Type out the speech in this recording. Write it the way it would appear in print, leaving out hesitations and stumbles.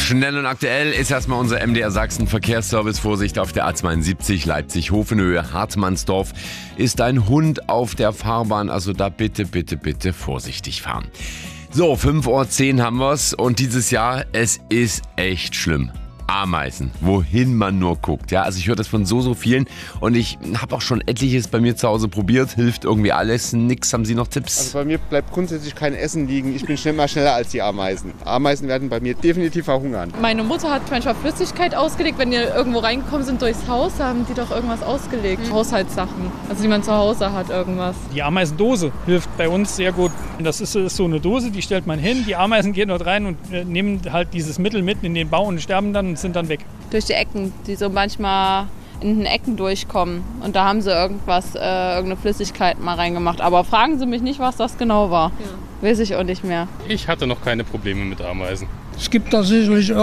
Schnell und aktuell ist erstmal unser MDR Sachsen Verkehrsservice. Vorsicht auf der A72 Leipzig-Hofenhöhe, Hartmannsdorf. Ist ein Hund auf der Fahrbahn, also da bitte vorsichtig fahren. So, 5:10 Uhr haben wir's und dieses Jahr, es ist echt schlimm. Ameisen, wohin man nur guckt. Ja, also ich höre das von so vielen und ich habe auch schon etliches bei mir zu Hause probiert. Hilft irgendwie alles, nix. Haben Sie noch Tipps? Also bei mir bleibt grundsätzlich kein Essen liegen. Ich bin schneller als die Ameisen. Ameisen werden bei mir definitiv verhungern. Meine Mutter hat manchmal Flüssigkeit ausgelegt. Wenn die irgendwo reingekommen sind durchs Haus, haben die doch irgendwas ausgelegt. Haushaltssachen, also die man zu Hause hat, irgendwas. Die Ameisendose hilft bei uns sehr gut. Das ist so eine Dose, die stellt man hin. Die Ameisen gehen dort rein und nehmen halt dieses Mittel mit in den Bau und sterben dann und sind dann weg. Durch die Ecken, die so manchmal in den Ecken durchkommen. Und da haben sie irgendeine Flüssigkeit mal reingemacht. Aber fragen Sie mich nicht, was das genau war. Ja. Weiß ich auch nicht mehr. Ich hatte noch keine Probleme mit Ameisen. Es gibt da sicherlich